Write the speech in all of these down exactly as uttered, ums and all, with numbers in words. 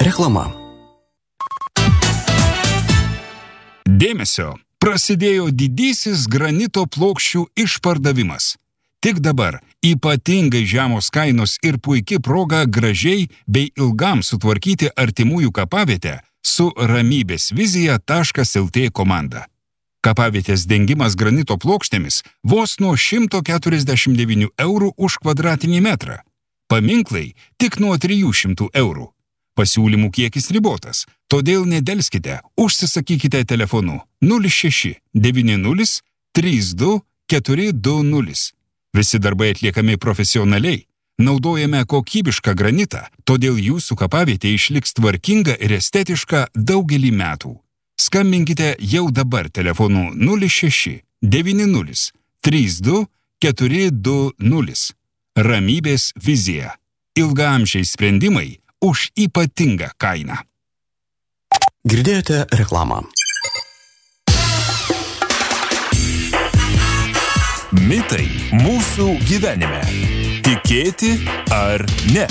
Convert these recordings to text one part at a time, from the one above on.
Reklama. Dėmesio! Prasidėjo didysis granito plokščių išpardavimas. Tik dabar ypatingai žemos kainos ir puiki proga gražiai bei ilgam sutvarkyti artimųjų kapavietę su ramybės vizija taškas lt komanda. Kapavietės dengimas granito plokštėmis vos nuo šimto keturiasdešimt devynių eurų už kvadratinį metrą. Paminklai tik nuo trijų šimtų eurų. Pasiūlymų kiekis ribotas, todėl nedelskite, užsisakykite telefonu nulis šeši devyni nulis trys du keturi du nulis. Visi darbai atliekami profesionaliai, naudojame kokybišką granitą, todėl jūsų kapavietė išliks tvarkinga ir estetiška daugelį metų. Skambinkite jau dabar telefonu nulis šeši devyni nulis trys du keturi du nulis. Ramybės vizija. Ilgaamžiai sprendimai už ypatingą kainą. Girdėjote reklamą. Mitai mūsų gyvenime. Tikėti ar ne?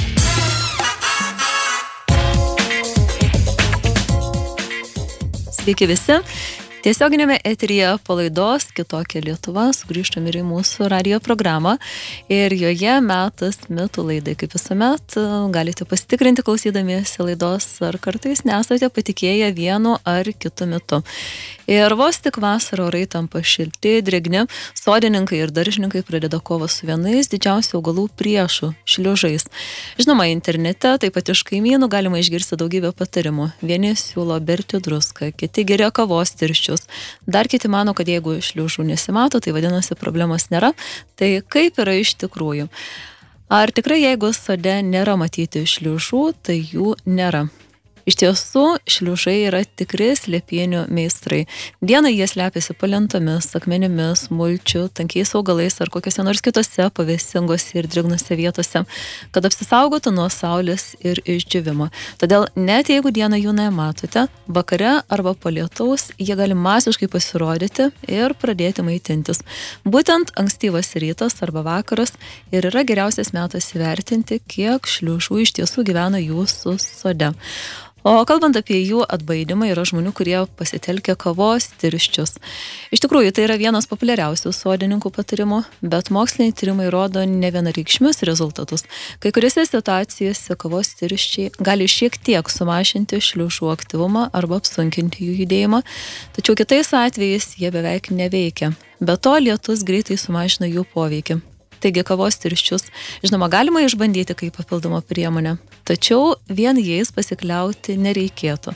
Sveiki visi. Tiesioginėme eteryje po laidos Kitokia Lietuva sugrįžtame ir į mūsų radijo programą ir joje metas mitų laidai. Kaip visuomet galite pasitikrinti klausydamiesi laidos, ar kartais nesate patikėję vienu ar kitu mitu. Ir vos tik vasarą orai tampa šilti, drėgni, sodininkai ir daržininkai pradeda kovą su vienais didžiausių augalų priešų – šliužais. Žinoma, internete, taip pat iš kaimynų galima išgirsti daugybę patarimų. Vieni siūlo berti druską, kiti geria kavos tirščius. Dar kiti mano, kad jeigu šliužų nesimato, tai vadinasi problemos nėra. Tai kaip yra iš tikrųjų? Ar tikrai jeigu sode nėra matyti šliužų, tai jų nėra? Iš tiesų, šliužai yra tikri slėpienių meistrai. Dieną jie slepiasi po lentomis, akmenimis, mulčiu, tankiais augalais ar kokiose nors kitose pavėsingose ir drėgnose vietose, kad apsisaugotų nuo saulės ir išdžiūvimo. Todėl net jeigu dieną jų nematote, vakare arba po lietaus jie gali masiškai pasirodyti ir pradėti maitintis. Būtent ankstyvas rytas arba vakaras ir yra geriausias metas įvertinti, kiek šliužų iš tiesų gyvena jūsų sode. O kalbant apie jų atbaidymą, yra žmonių, kurie pasitelkia kavos tirščius. Iš tikrųjų, tai yra vienas populiariausių sodininkų patarimų, bet moksliniai tyrimai rodo nevienareikšmius rezultatus. Kai kuriuose situacijose kavos tirščiai gali šiek tiek sumažinti šliužų aktyvumą arba apsunkinti jų judėjimą, tačiau kitais atvejais jie beveik neveikia. Be to, lietus greitai sumažina jų poveikį. Taigi kavos tirščius, žinoma, galima išbandyti kaip papildomą priemonę, tačiau vien jais pasikliauti nereikėtų.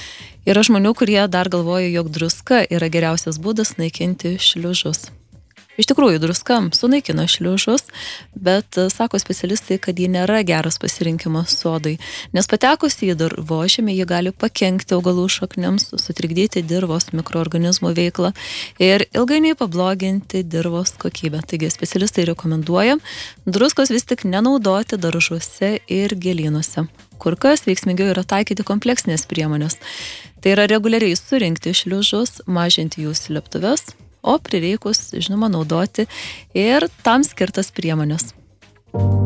Yra žmonių, kurie dar galvoja, jog druska yra geriausias būdas naikinti šliužus. Iš tikrųjų, druska sunaikina šliužus, bet sako specialistai, kad ji nėra geras pasirinkimas sodai, nes patekus į dirvožemį ji gali pakenkti augalų šaknims, sutrikdyti dirvos mikroorganizmų veiklą ir ilgainiui pabloginti dirvos kokybę. Taigi specialistai rekomenduoja druskos vis tik nenaudoti daržuose ir gėlynuose. Kur kas veiksmingiau yra taikyti kompleksinės priemonės. Tai yra reguliariai surinkti šliužus, mažinti jų slėptuves, o prireikus, žinoma, naudoti ir tam skirtas priemonės.